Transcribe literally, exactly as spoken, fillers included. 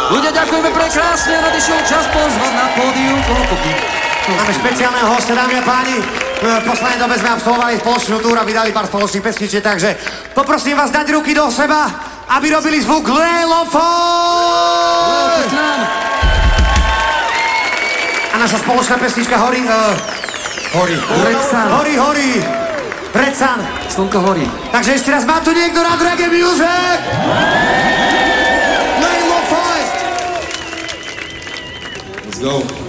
Ľudia, ďakujeme prekrásne, nadišiel čas pozvať na pódium Kohokoky. Máme špeciálneho hostia, dámy a páni. V poslednej dobe sme absolvovali spoločnú túru a vydali pár spoločných pesničiek, takže poprosím vás dať ruky do seba, aby robili zvuk Lelofon! A naša spoločná pesnička horí... Uh, horí. Redsan. Horí, horí. Redsan. Slnko horí. Takže ešte raz, má tu niekto rád reggae music? Lelofon! Let's go.